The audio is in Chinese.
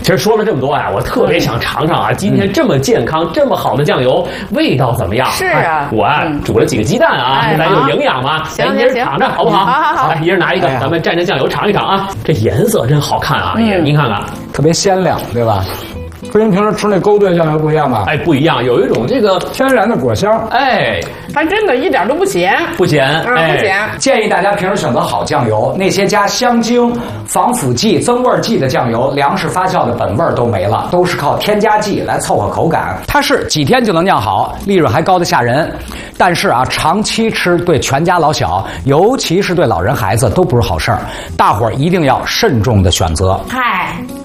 其实说了这么多啊，我特别想尝尝啊，今天这么健康、这么好的酱油，味道怎么样？ 是啊， 我煮了几个鸡蛋啊，咱有营养嘛。 行， 一人尝尝好不好？ 好， 来，一人拿一个，咱们蘸着酱油尝一尝啊。这颜色真好看啊，您看看， 特别鲜亮，对吧？跟您平时吃那勾兑酱油不一样吧？ 哎，不一样，有一种这个天然的果香。 哎， 它真的一点都不咸， 不咸， 不咸。 建议大家平时选择好酱油，那些加香精、防腐剂、增味剂的酱油，粮食发酵的本味都没了，都是靠添加剂来凑合口感。它是几天就能酿好，利润还高得吓人。但是啊，长期吃对全家老小，尤其是对老人孩子都不是好事儿。大伙儿一定要慎重的选择。 嗨。